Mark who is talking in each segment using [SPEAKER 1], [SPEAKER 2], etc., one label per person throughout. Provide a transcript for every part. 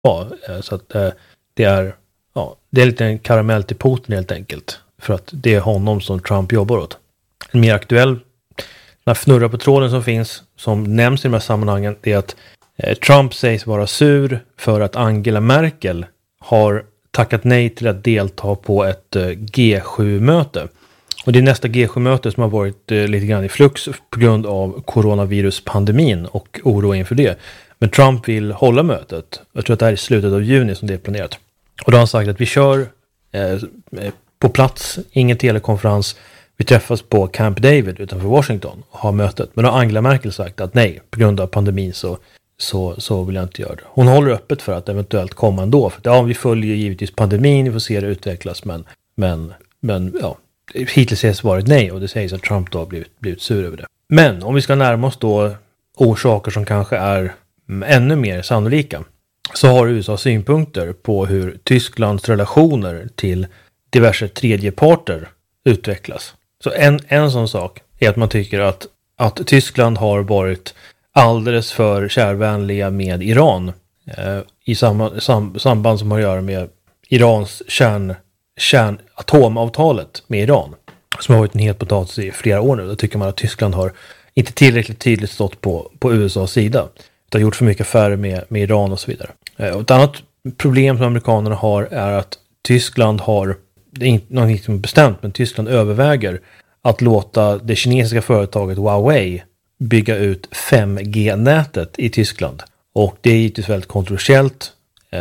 [SPEAKER 1] Så att det är lite en karamell till Putin helt enkelt. För att det är honom som Trump jobbar åt. En mer aktuell, den här fnurra på tråden som finns, som nämns i de här sammanhangen, är att Trump sägs vara sur för att Angela Merkel har tackat nej till att delta på ett G7-möte. Och det är nästa G7-möte som har varit lite grann i flux på grund av coronaviruspandemin och oro inför det. Men Trump vill hålla mötet. Jag tror att det här är i slutet av juni som det är planerat. Och då har han sagt att vi kör på plats, ingen telekonferens. Vi träffas på Camp David utanför Washington och har mötet. Men då har Angela Merkel sagt att nej, på grund av pandemin så vill jag inte göra det. Hon håller öppet för att eventuellt komma ändå. För att, vi följer givetvis pandemin, vi får se det utvecklas. Men hittills har det varit nej, och det sägs att Trump då har blivit sur över det. Men om vi ska närma oss då orsaker som kanske är ännu mer sannolika, så har USA synpunkter på hur Tysklands relationer till diverse tredjeparter utvecklas. Så en sån sak är att man tycker att Tyskland har varit alldeles för kärvänliga med Iran i samband som har att göra med Irans kärnatomavtalet med Iran, som har varit en het potatis i flera år nu. Då tycker man att Tyskland har inte tillräckligt tydligt stått på USAs sida. Det har gjort för mycket affärer med Iran och så vidare. Och ett annat problem som amerikanerna har är att Tyskland har, det är inte något som är bestämt, men Tyskland överväger att låta det kinesiska företaget Huawei bygga ut 5G-nätet i Tyskland. Och det är givetvis väldigt kontroversiellt.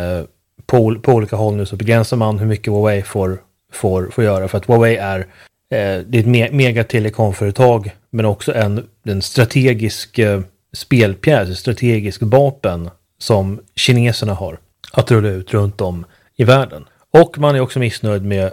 [SPEAKER 1] På olika håll nu så begränsar man hur mycket Huawei får göra. För att Huawei är det är ett megatelekomföretag, men också en strategisk spelpjäs, ett strategiskt vapen som kineserna har att rulla ut runt om i världen. Och man är också missnöjd med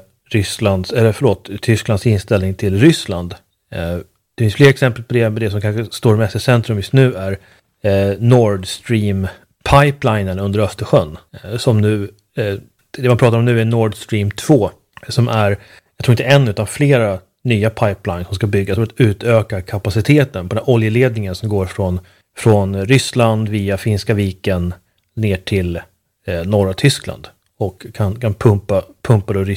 [SPEAKER 1] Tysklands inställning till Ryssland. Det finns fler exempel på det, men det som kanske står mest i centrum just nu är Nord Stream pipelinen under Östersjön. Som nu, det man pratar om nu är Nord Stream 2, som är, jag tror inte en utan flera nya pipelines som ska byggas för att utöka kapaciteten på den oljeledningen som går från Ryssland via Finska viken ner till norra Tyskland. Och kan pumpa då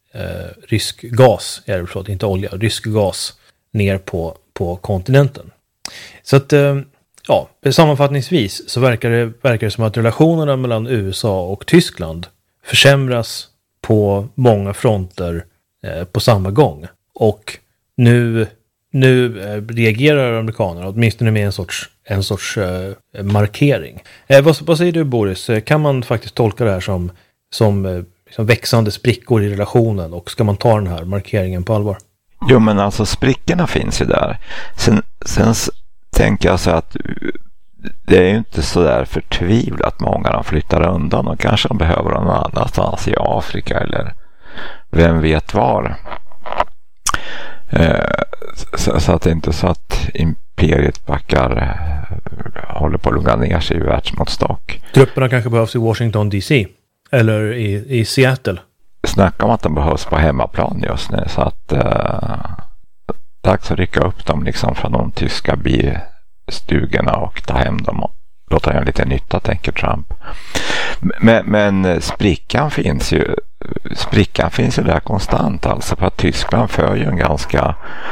[SPEAKER 1] rysk gas, är det förstås, inte olja, rysk gas ner på kontinenten. Så att sammanfattningsvis så verkar det som att relationerna mellan USA och Tyskland försämras på många fronter på samma gång. Och nu reagerar amerikanerna åtminstone med en sorts markering. Vad säger du, Boris? Kan man faktiskt tolka det här som växande sprickor i relationen, och ska man ta den här markeringen på allvar?
[SPEAKER 2] Jo, men alltså sprickorna finns ju där. Sen tänker jag så att det är ju inte så där förtvivlat många de flyttar undan, och kanske de behöver någon annanstans i Afrika eller vem vet var. Så att det inte är så att imperiet håller på att lugna ner sig i världsmåttstock. Trupperna
[SPEAKER 1] kanske behövs i Washington DC eller i Seattle.
[SPEAKER 2] Snacka om att de behövs på hemmaplan just nu, så att dags att rycka upp dem liksom från de tyska bistugorna och ta hem dem och låta dem lite nytta, tänker Trump. Men sprickan finns ju där konstant, alltså, för att Tyskland för ju en ganska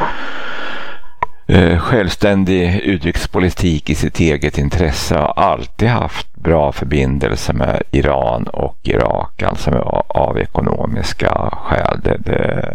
[SPEAKER 2] självständig utrikespolitik i sitt eget intresse, har alltid haft bra förbindelser med Iran och Irak, alltså av ekonomiska skäl.